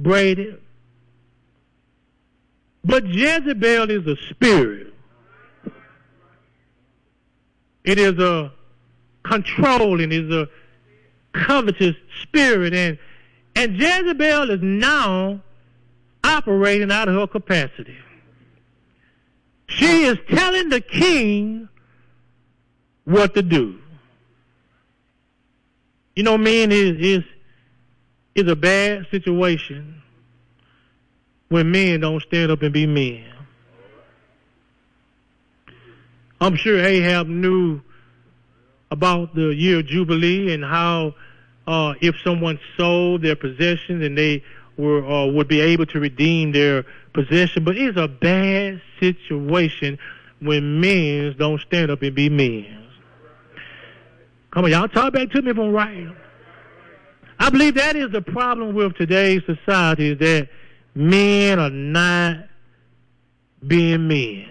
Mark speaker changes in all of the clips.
Speaker 1: braided. But Jezebel is a spirit. It is a controlling, it is a covetous spirit. And Jezebel is now operating out of her capacity. She is telling the king what to do. You know, men is a bad situation when men don't stand up and be men. I'm sure Ahab knew about the year of Jubilee and how if someone sold their possessions and they would be able to redeem their possession. But it's a bad situation when men don't stand up and be men. Come on, y'all talk back to me if I'm right. I believe that is the problem with today's society, is that men are not being men.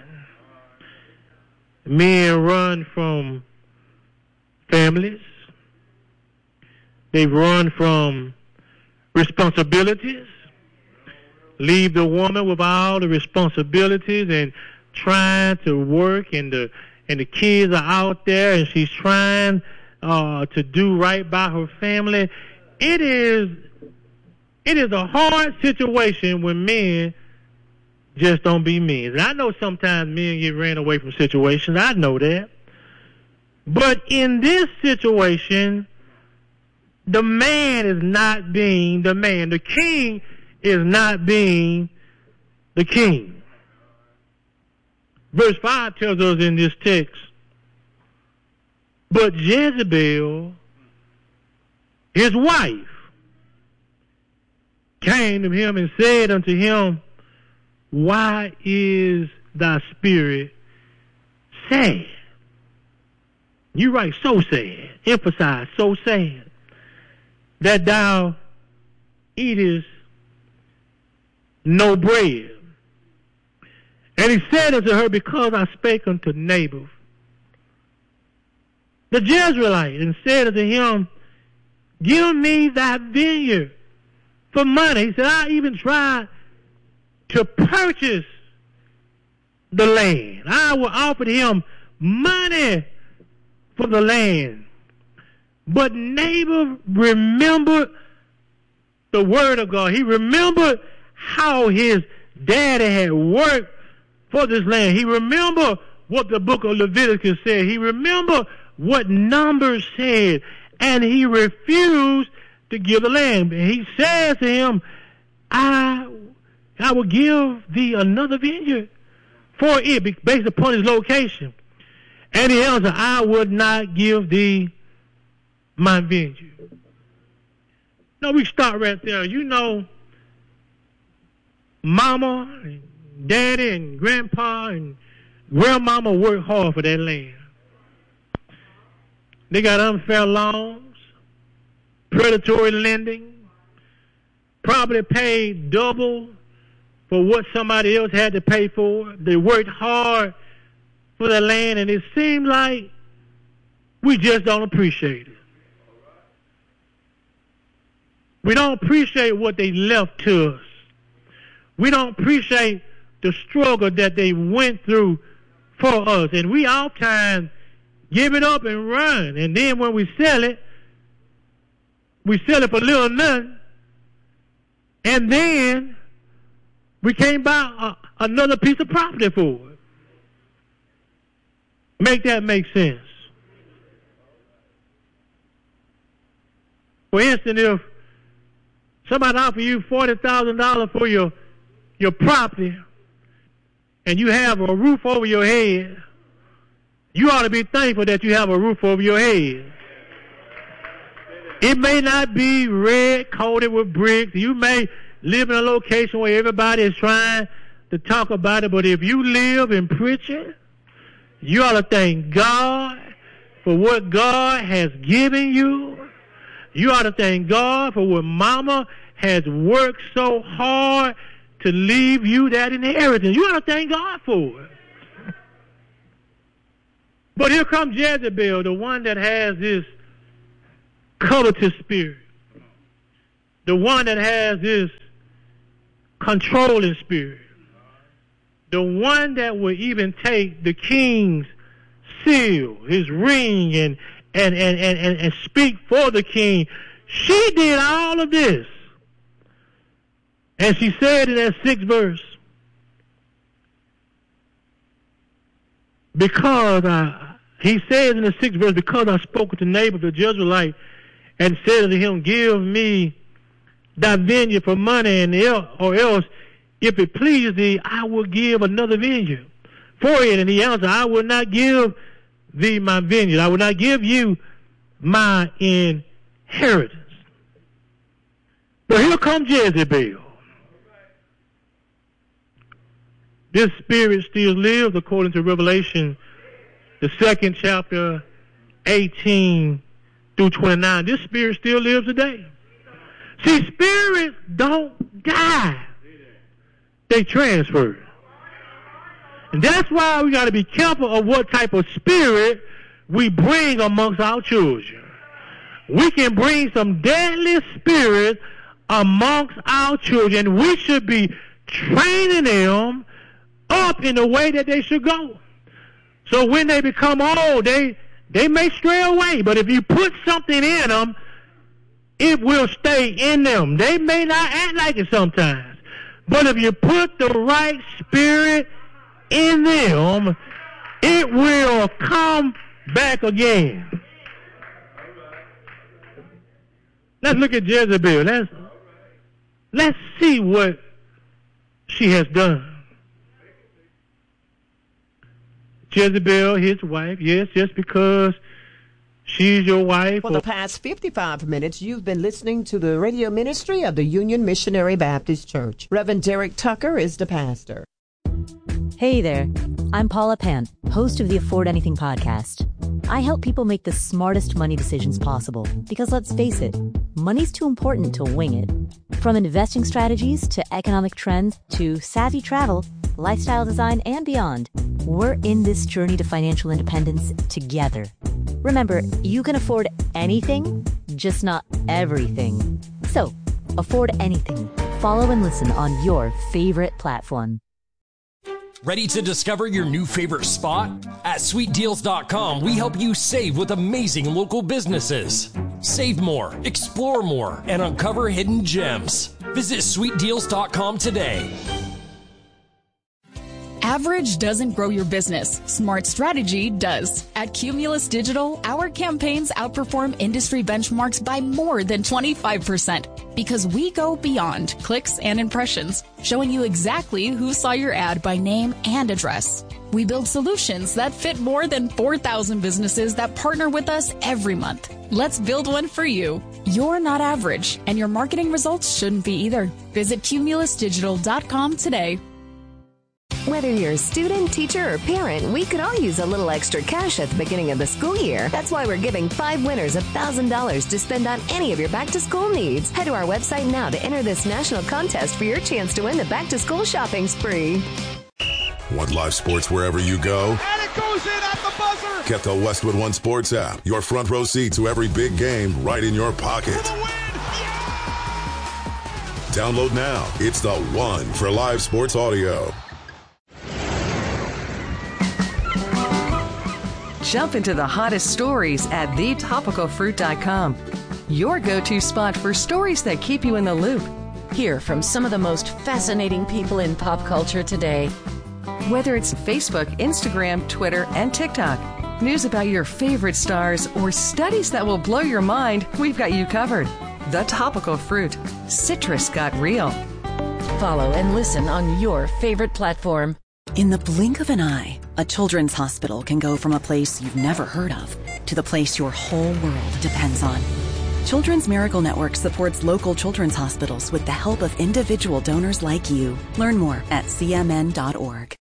Speaker 1: Men run from families. They run from responsibilities. Leave the woman with all the responsibilities and trying to work, and the kids are out there, and she's trying to do right by her family. It is a hard situation when men just don't be men. And I know sometimes men get ran away from situations. I know that. But in this situation, the man is not being the man. The king is not being the king. Verse 5 tells us in this text, but Jezebel, his wife, came to him and said unto him, why is thy spirit sad? You write so sad, emphasize so sad, that thou eatest no bread. And he said unto her, because I spake unto Naboth the Jezreelite, and said unto him, give me thy vineyard for money. He said, I even tried to purchase the land. I will offer him money for the land. But Naboth remembered the word of God. He remembered how his daddy had worked for this land. He remembered what the book of Leviticus said. He remembered what Numbers said. And he refused to give the land. And he says to him, I will give thee another vineyard for it, based upon his location. And he answered, I would not give thee my vineyard. No, we start right there. You know, mama and daddy and grandpa and grandmama worked hard for that land. They got unfair loans, predatory lending, probably paid double for what somebody else had to pay for. They worked hard for the land, and it seems like we just don't appreciate it. We don't appreciate what they left to us. We don't appreciate the struggle that they went through for us. And we oftentimes give it up and run. And then when we sell it for little nothing. And then we can't buy another piece of property for it. Make that make sense. For instance, if somebody offer you $40,000 for your property, and you have a roof over your head, you ought to be thankful that you have a roof over your head. It may not be red coated with bricks. You may live in a location where everybody is trying to talk about it, but if you live in Pritchard, you ought to thank God for what God has given you. You ought to thank God for what mama has worked so hard to leave you that inheritance. You ought to thank God for it. But here comes Jezebel, the one that has this covetous spirit, the one that has this controlling spirit. The one that would even take the king's seal, his ring, and speak for the king. She did all of this. And she said in that 6th verse, he says in the 6th verse, because I spoke with the neighbor of the Jezreelite and said unto him, give me thy vineyard for money, or else, if it please thee, I will give another vineyard for it. And he answered, I will not give thee my vineyard. I will not give you my inheritance. But here comes Jezebel. This spirit still lives according to Revelation, the 2nd chapter, 18 through 29. This spirit still lives today. See, spirits don't die. They transfer. And that's why we got to be careful of what type of spirit we bring amongst our children. We can bring some deadly spirits amongst our children. We should be training them up in the way that they should go. So when they become old, they may stray away. But if you put something in them, it will stay in them. They may not act like it sometimes. But if you put the right spirit in them, it will come back again. Let's look at Jezebel. Let's see what she has done. Jezebel, his wife, yes, just because she's your wife.
Speaker 2: For the past 55 minutes, you've been listening to the radio ministry of the Union Missionary Baptist Church. Reverend Derek Tucker is the pastor.
Speaker 3: Hey there, I'm Paula Pant, host of the Afford Anything podcast. I help people make the smartest money decisions possible because, let's face it, money's too important to wing it. From investing strategies to economic trends to savvy travel, lifestyle design, and beyond, we're in this journey to financial independence together. Remember, you can afford anything, just not everything. So, afford anything. Follow and listen on your favorite platform.
Speaker 4: Ready to discover your new favorite spot? At SweetDeals.com, we help you save with amazing local businesses. Save more, explore more, and uncover hidden gems. Visit SweetDeals.com today.
Speaker 5: Average doesn't grow your business. Smart strategy does. At Cumulus Digital, our campaigns outperform industry benchmarks by more than 25% because we go beyond clicks and impressions, showing you exactly who saw your ad by name and address. We build solutions that fit more than 4,000 businesses that partner with us every month. Let's build one for you. You're not average, and your marketing results shouldn't be either. Visit CumulusDigital.com today.
Speaker 6: Whether you're a student, teacher, or parent, we could all use a little extra cash at the beginning of the school year. That's why we're giving 5 winners $1,000 to spend on any of your back-to-school needs. Head to our website now to enter this national contest for your chance to win the back-to-school shopping spree.
Speaker 7: Want live sports wherever you go?
Speaker 8: And it goes in at the buzzer!
Speaker 7: Get the Westwood One Sports app. Your front row seat to every big game right in your pocket.
Speaker 8: For the win! Yeah!
Speaker 7: Download now. It's the one for live sports audio.
Speaker 9: Jump into the hottest stories at thetopicalfruit.com. Your go-to spot for stories that keep you in the loop.
Speaker 10: Hear from some of the most fascinating people in pop culture today.
Speaker 9: Whether it's Facebook, Instagram, Twitter, and TikTok, news about your favorite stars, or studies that will blow your mind, we've got you covered. The Topical Fruit. Citrus got real.
Speaker 10: Follow and listen on your favorite platform.
Speaker 11: In the blink of an eye, a children's hospital can go from a place you've never heard of to the place your whole world depends on. Children's Miracle Network supports local children's hospitals with the help of individual donors like you. Learn more at cmn.org.